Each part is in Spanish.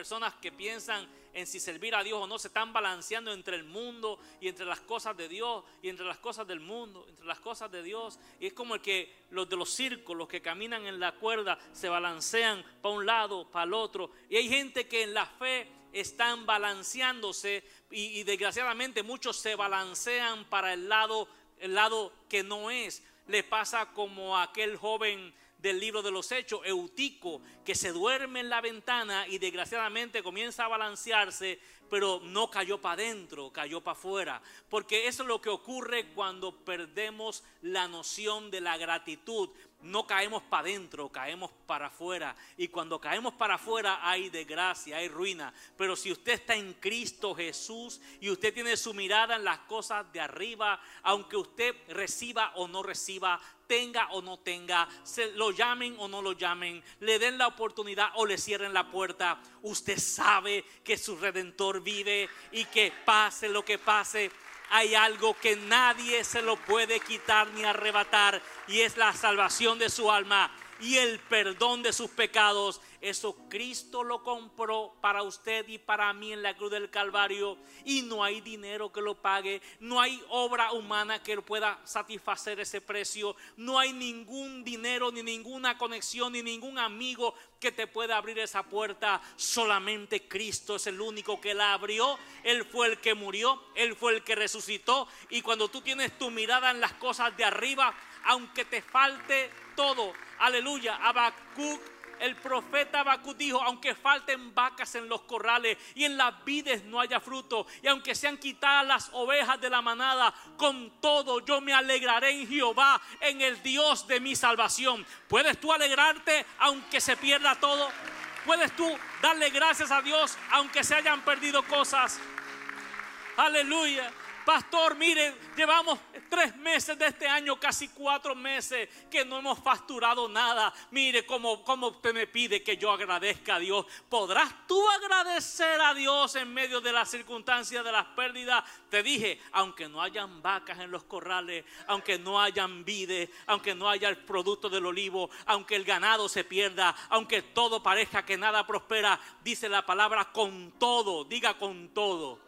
personas que piensan en si servir a Dios o no, se están balanceando entre el mundo y entre las cosas de Dios y entre las cosas del mundo, entre las cosas de Dios. Y es como los de los circos, los que caminan en la cuerda, se balancean para un lado, para el otro. Y hay gente que en la fe están balanceándose y desgraciadamente muchos se balancean para el lado que no es. Le pasa como a aquel joven del libro de los Hechos, Eutico, que se duerme en la ventana y desgraciadamente comienza a balancearse, pero no cayó para adentro, cayó para afuera. Porque eso es lo que ocurre cuando perdemos la noción de la gratitud. No caemos para adentro, caemos para afuera. Y cuando caemos para afuera hay desgracia, hay ruina. Pero si usted está en Cristo Jesús y usted tiene su mirada en las cosas de arriba, aunque usted reciba o no reciba, tenga o no tenga, se lo llamen o no lo llamen, le den la oportunidad o le cierren la puerta, usted sabe que su Redentor vive y que pase lo que pase, hay algo que nadie se lo puede quitar ni arrebatar, y es la salvación de su alma y el perdón de sus pecados. Eso Cristo lo compró para usted y para mí en la cruz del Calvario, y no hay dinero que lo pague, no hay obra humana que pueda satisfacer ese precio, no hay ningún dinero, ni ninguna conexión, ni ningún amigo que te pueda abrir esa puerta. Solamente Cristo es el único que la abrió. Él fue el que murió, Él fue el que resucitó, y cuando tú tienes tu mirada en las cosas de arriba, aunque te falte todo, aleluya, el profeta Habacuc dijo: aunque falten vacas en los corrales y en las vides no haya fruto, y aunque sean quitadas las ovejas de la manada, con todo yo me alegraré en Jehová, en el Dios de mi salvación. ¿Puedes tú alegrarte aunque se pierda todo? ¿Puedes tú darle gracias a Dios aunque se hayan perdido cosas? Aleluya. Pastor, mire, llevamos 3 meses de este año, casi 4 meses, que no hemos facturado nada. Mire cómo usted me pide que yo agradezca a Dios. ¿Podrás tú agradecer a Dios en medio de las circunstancias de las pérdidas? Te dije, aunque no hayan vacas en los corrales, aunque no hayan vides, aunque no haya el producto del olivo, aunque el ganado se pierda, aunque todo parezca que nada prospera, dice la palabra: con todo, diga con todo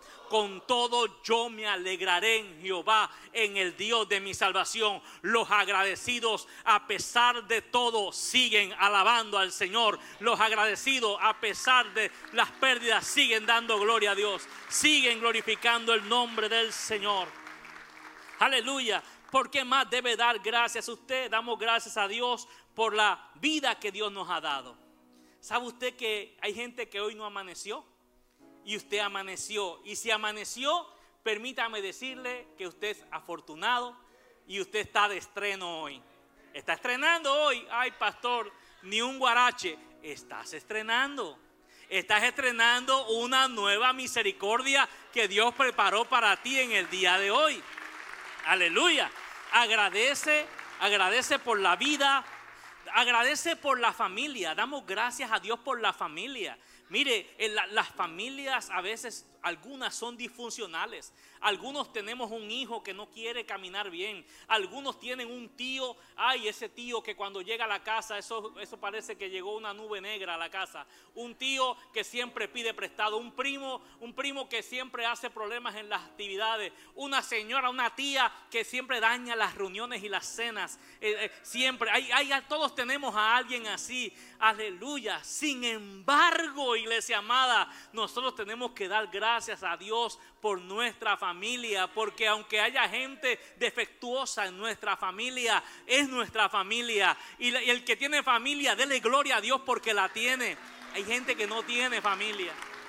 yo me alegraré en Jehová, en el Dios de mi salvación. Los agradecidos a pesar de todo siguen alabando al Señor. Los agradecidos a pesar de las pérdidas siguen dando gloria a Dios, siguen glorificando el nombre del Señor. Aleluya. ¿Por qué más debe dar gracias usted? Damos gracias a Dios por la vida que Dios nos ha dado. ¿Sabe usted que hay gente que hoy no amaneció? Y usted amaneció. Y si amaneció, permítame decirle que usted es afortunado y usted está de estreno hoy. Está estrenando hoy. Ay, pastor, ni un guarache. Estás estrenando. Estás estrenando una nueva misericordia que Dios preparó para ti en el día de hoy. Aleluya. Agradece por la vida. Agradece por la familia. Damos gracias a Dios por la familia. Mire, las familias a veces, algunas son disfuncionales. Algunos tenemos un hijo que no quiere caminar bien. Algunos tienen un tío, ay, ese tío que cuando llega a la casa, eso parece que llegó una nube negra a la casa. Un tío que siempre pide prestado. Un primo que siempre hace problemas en las actividades. Una señora, una tía que siempre daña las reuniones y las cenas. Siempre, todos tenemos a alguien así. Aleluya. Sin embargo, iglesia amada, nosotros tenemos que dar gracias a Dios por nuestra familia, porque aunque haya gente defectuosa en nuestra familia, es nuestra familia. Y el que tiene familia, dele gloria a Dios porque la tiene. Hay gente que no tiene familia.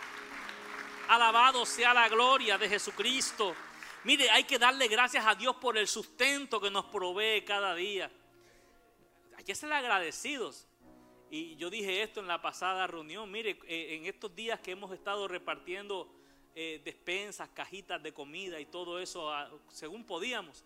Alabado sea la gloria de Jesucristo. Mire, hay que darle gracias a Dios por el sustento que nos provee cada día. Hay que ser agradecidos. Y yo dije esto en la pasada reunión. Mire, en estos días que hemos estado repartiendo despensas, cajitas de comida y todo eso según podíamos,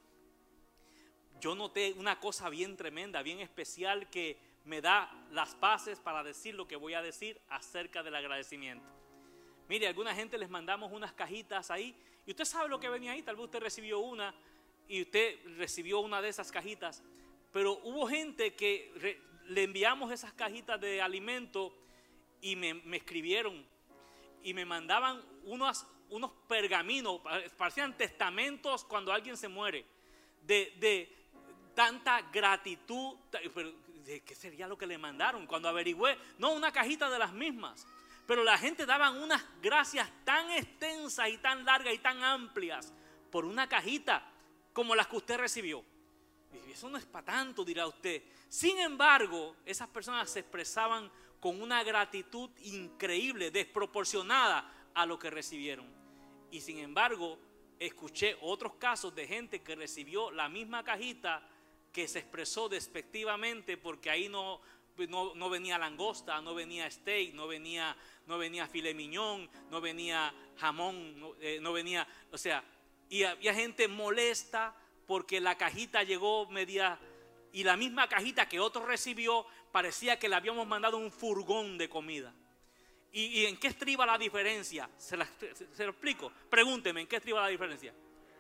yo noté una cosa bien tremenda, bien especial, que me da las bases para decir lo que voy a decir acerca del agradecimiento. Mire, a alguna gente les mandamos unas cajitas ahí y usted sabe lo que venía ahí. Tal vez usted recibió una y usted recibió una de esas cajitas, pero hubo gente que le enviamos esas cajitas de alimento y me escribieron y me mandaban unos pergaminos, parecían testamentos cuando alguien se muere, de tanta gratitud. Pero ¿qué sería lo que le mandaron? Cuando averigüé, no, una cajita de las mismas. Pero la gente daban unas gracias tan extensas y tan largas y tan amplias por una cajita como las que usted recibió. Y eso no es para tanto, dirá usted. Sin embargo, esas personas se expresaban con una gratitud increíble, desproporcionada a lo que recibieron. Y sin embargo, escuché otros casos de gente que recibió la misma cajita, que se expresó despectivamente porque ahí no venía langosta, no venía steak, no venía filet mignon, no venía jamón, no venía, o sea, y había gente molesta porque la cajita llegó media, y la misma cajita que otro recibió parecía que le habíamos mandado un furgón de comida. ¿Y en qué estriba la diferencia? Se lo explico. Pregúnteme, ¿en qué estriba la diferencia?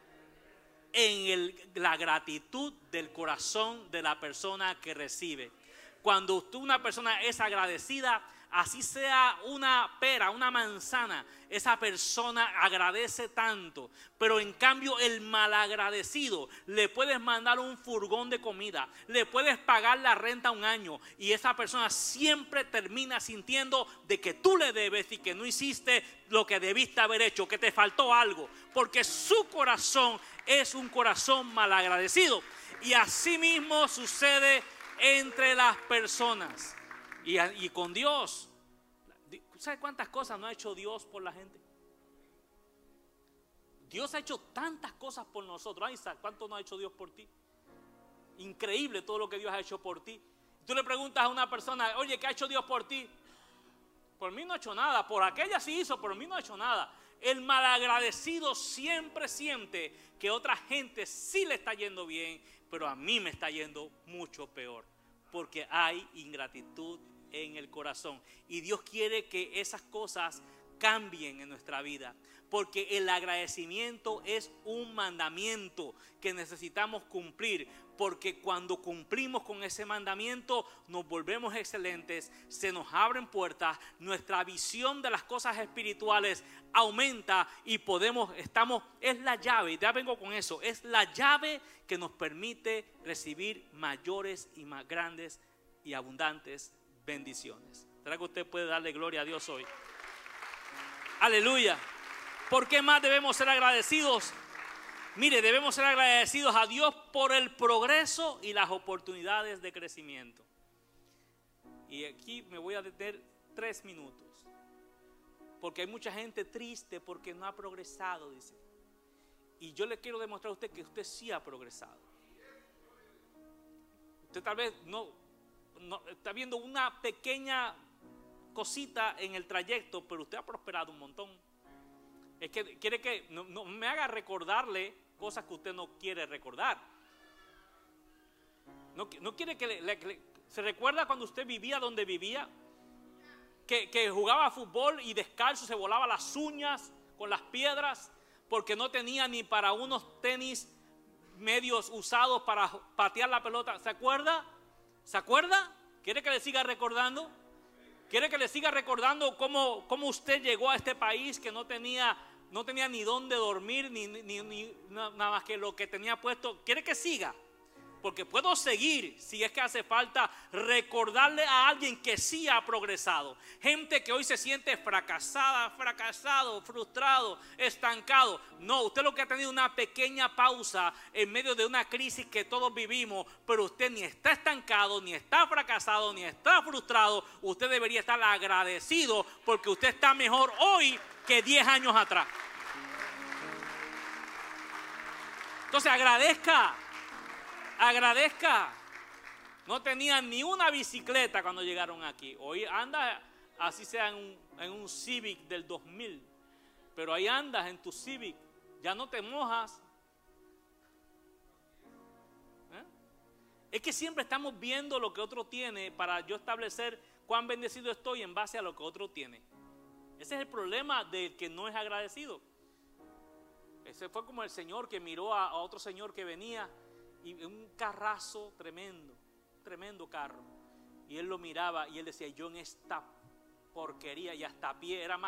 En la gratitud del corazón de la persona que recibe. Cuando una persona es agradecida, así sea una pera, una manzana, esa persona agradece tanto. Pero en cambio el malagradecido, le puedes mandar un furgón de comida, le puedes pagar la renta un año, y esa persona siempre termina sintiendo de que tú le debes y que no hiciste lo que debiste haber hecho, que te faltó algo, porque su corazón es un corazón malagradecido. Y así mismo sucede entre las personas y con Dios. ¿Sabe cuántas cosas no ha hecho Dios por la gente? Dios ha hecho tantas cosas por nosotros. Ay, ¿cuánto no ha hecho Dios por ti? Increíble todo lo que Dios ha hecho por ti. Tú le preguntas a una persona, oye, ¿qué ha hecho Dios por ti? Por mí no ha hecho nada. Por aquella sí hizo, por mí no ha hecho nada. El malagradecido siempre siente que otra gente sí le está yendo bien, pero a mí me está yendo mucho peor, porque hay ingratitud en el corazón. Y Dios quiere que esas cosas cambien en nuestra vida, porque el agradecimiento es un mandamiento que necesitamos cumplir, porque cuando cumplimos con ese mandamiento nos volvemos excelentes, se nos abren puertas, nuestra visión de las cosas espirituales aumenta y es la llave, ya vengo con eso, es la llave que nos permite recibir mayores y más grandes y abundantes bendiciones. ¿Será que usted puede darle gloria a Dios hoy? Aleluya. ¿Por qué más debemos ser agradecidos? Mire, debemos ser agradecidos a Dios por el progreso y las oportunidades de crecimiento. Y aquí me voy a detener 3 minutos. Porque hay mucha gente triste porque no ha progresado, dice. Y yo le quiero demostrar a usted que usted sí ha progresado. Usted tal vez no está viendo una pequeña cosita en el trayecto, pero usted ha prosperado un montón. Es que quiere que no me haga recordarle cosas que usted no quiere recordar. No quiere que se recuerda cuando usted vivía donde vivía, que jugaba fútbol y descalzo se volaba las uñas con las piedras porque no tenía ni para unos tenis medios usados para patear la pelota. ¿Se acuerda? ¿Se acuerda? ¿Quiere que le siga recordando? ¿Quiere que le siga recordando cómo usted llegó a este país que no tenía ni dónde dormir, ni nada más que lo que tenía puesto? ¿Quiere que siga? Porque puedo seguir si es que hace falta recordarle a alguien que sí ha progresado. Gente que hoy se siente fracasado, frustrado, estancado. No, usted lo que ha tenido una pequeña pausa en medio de una crisis que todos vivimos, pero usted ni está estancado, ni está fracasado, ni está frustrado. Usted debería estar agradecido porque usted está mejor hoy que 10 años atrás. Entonces agradezca. No tenían ni una bicicleta cuando llegaron aquí. Hoy anda, así sea en un Civic del 2000. Pero ahí andas en tu Civic. Ya no te mojas. Es que siempre estamos viendo lo que otro tiene para yo establecer cuán bendecido estoy en base a lo que otro tiene. Ese es el problema del que no es agradecido. Ese fue como el señor que miró a otro señor que venía y un carrazo tremendo carro, y él lo miraba y él decía, yo en esta porquería, y hasta a pie, era